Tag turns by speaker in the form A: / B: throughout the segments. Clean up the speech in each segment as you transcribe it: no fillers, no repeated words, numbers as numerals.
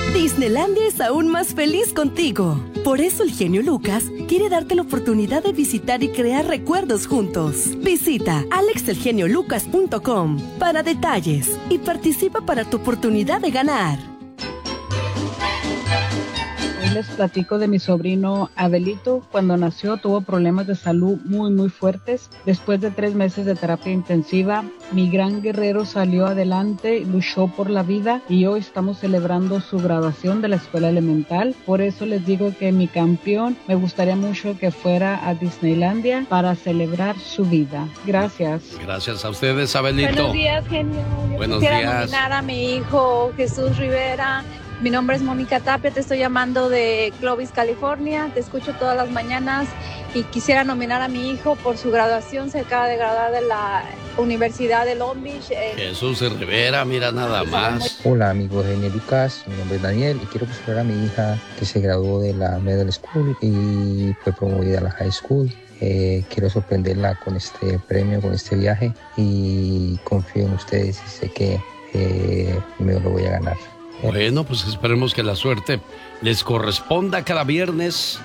A: Disneylandia es aún más feliz contigo. Por eso el genio Lucas quiere darte la oportunidad de visitar y crear recuerdos juntos. Visita alexelgeniolucas.com para detalles y participa para tu oportunidad de ganar.
B: Hoy les platico de mi sobrino Abelito. Cuando nació tuvo problemas de salud muy fuertes. Después de 3 meses de terapia intensiva, mi gran guerrero salió adelante, luchó por la vida y hoy estamos celebrando su graduación de la escuela elemental. Por eso les digo que mi campeón me gustaría mucho que fuera a Disneylandia para celebrar su vida. Gracias.
C: Gracias a ustedes, Abelito.
D: Buenos días, genio.
C: Buenos
D: quisiera
C: días.
D: nominar a mi hijo Jesús Rivera. Mi nombre es Mónica Tapia, te estoy llamando de Clovis, California. Te escucho todas las mañanas y quisiera nominar a mi hijo por su graduación. Se acaba de graduar de la Universidad de Long Beach.
C: Jesús Rivera, mira nada más.
E: Hola amigos de Genio Lucas, mi nombre es Daniel y quiero presentar a mi hija que se graduó de la Middle School y fue promovida a la High School. Quiero sorprenderla con este premio, con este viaje y confío en ustedes y sé que me lo voy a ganar.
C: Bueno, pues esperemos que la suerte les corresponda cada viernes.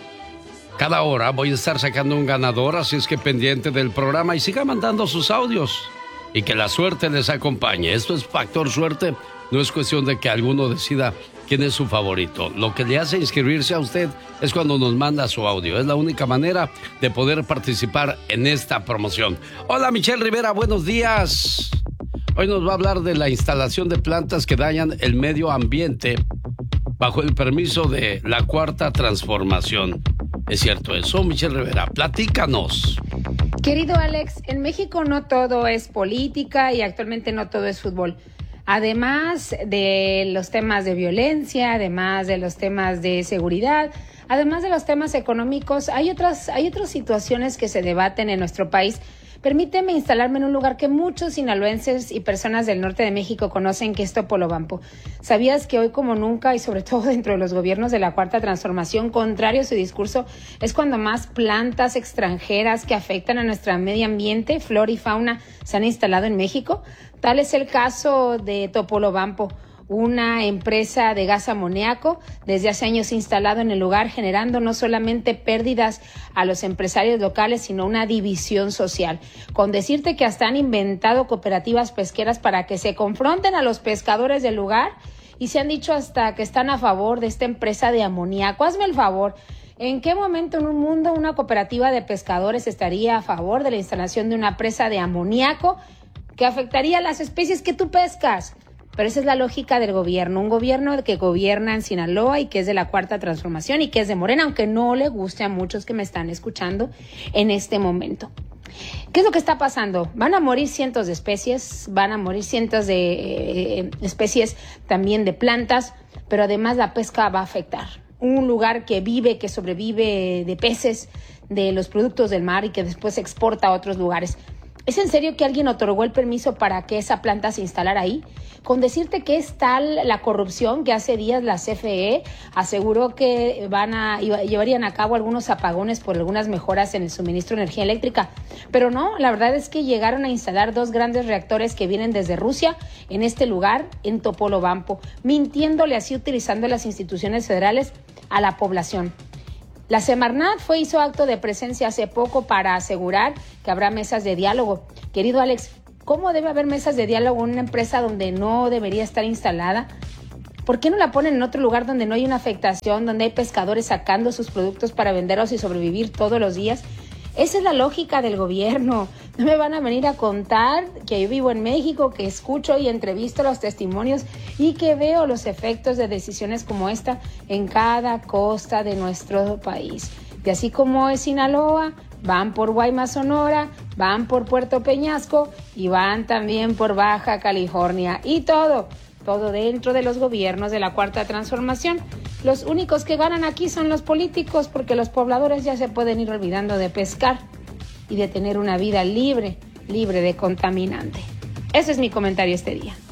C: Cada hora voy a estar sacando un ganador, así es que pendiente del programa y siga mandando sus audios. Y que la suerte les acompañe. Esto es Factor Suerte, no es cuestión de que alguno decida quién es su favorito. Lo que le hace inscribirse a usted es cuando nos manda su audio. Es la única manera de poder participar en esta promoción. Hola, Michelle Rivera, buenos días. Hoy nos va a hablar de la instalación de plantas que dañan el medio ambiente bajo el permiso de la Cuarta Transformación. ¿Es cierto eso, Michelle Rivera? Platícanos.
F: Querido Alex, en México no todo es política y actualmente no todo es fútbol. Además de los temas de violencia, además de los temas de seguridad, además de los temas económicos, hay otras situaciones que se debaten en nuestro país. Permíteme instalarme en un lugar que muchos sinaloenses y personas del norte de México conocen, que es Topolobampo. ¿Sabías que hoy como nunca, y sobre todo dentro de los gobiernos de la Cuarta Transformación, contrario a su discurso, es cuando más plantas extranjeras que afectan a nuestro medio ambiente, flora y fauna, se han instalado en México? Tal es el caso de Topolobampo, una empresa de gas amoníaco desde hace años instalado en el lugar, generando no solamente pérdidas a los empresarios locales, sino una división social. Con decirte que hasta han inventado cooperativas pesqueras para que se confronten a los pescadores del lugar y se han dicho hasta que están a favor de esta empresa de amoníaco. Hazme el favor. ¿En qué momento en un mundo una cooperativa de pescadores estaría a favor de la instalación de una presa de amoníaco que afectaría a las especies que tú pescas? Pero esa es la lógica del gobierno, un gobierno que gobierna en Sinaloa y que es de la Cuarta Transformación y que es de Morena, aunque no le guste a muchos que me están escuchando en este momento. ¿Qué es lo que está pasando? Van a morir cientos de especies, van a morir cientos de especies también de plantas, pero además la pesca va a afectar. Un lugar que vive, que sobrevive de peces, de los productos del mar y que después se exporta a otros lugares. ¿Es en serio que alguien otorgó el permiso para que esa planta se instalara ahí? Con decirte que es tal la corrupción que hace días la CFE aseguró que llevarían a cabo algunos apagones por algunas mejoras en el suministro de energía eléctrica. Pero no, la verdad es que llegaron a instalar 2 grandes reactores que vienen desde Rusia en este lugar, en Topolobampo, mintiéndole así, utilizando las instituciones federales a la población. La Semarnat hizo acto de presencia hace poco para asegurar que habrá mesas de diálogo. Querido Alex, ¿cómo debe haber mesas de diálogo en una empresa donde no debería estar instalada? ¿Por qué no la ponen en otro lugar donde no hay una afectación, donde hay pescadores sacando sus productos para venderlos y sobrevivir todos los días? Esa es la lógica del gobierno. No me van a venir a contar que yo vivo en México, que escucho y entrevisto los testimonios y que veo los efectos de decisiones como esta en cada costa de nuestro país. Y así como es Sinaloa, van por Guaymas, Sonora, van por Puerto Peñasco y van también por Baja California. Y todo dentro de los gobiernos de la Cuarta Transformación. Los únicos que ganan aquí son los políticos, porque los pobladores ya se pueden ir olvidando de pescar y de tener una vida libre de contaminante. Ese es mi comentario este día.